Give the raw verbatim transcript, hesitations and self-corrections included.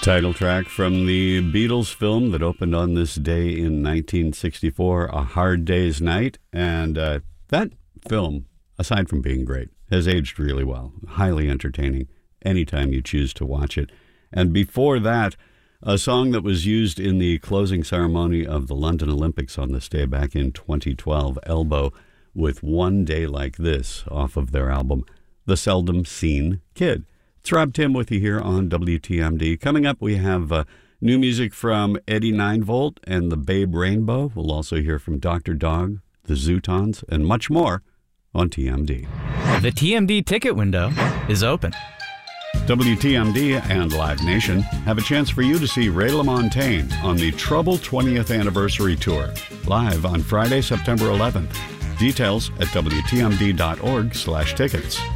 Title track from the Beatles film that opened on this day in nineteen sixty-four, A Hard Day's Night. And uh, that film, aside from being great, has aged really well. Highly entertaining anytime you choose to watch it. And before that, a song that was used in the closing ceremony of the London Olympics on this day back in twenty twelve, Elbow, with One Day Like This off of their album, The Seldom Seen Kid. It's Rob Tim with you here on W T M D. Coming up, we have uh, new music from Eddie nine volt and the Babe Rainbow. We'll also hear from Doctor Dog, the Zootons, and much more on T M D. The T M D ticket window is open. W T M D and Live Nation have a chance for you to see Ray LaMontagne on the Trouble twentieth Anniversary Tour, live on Friday, September eleventh. Details at W T M D dot org slash tickets.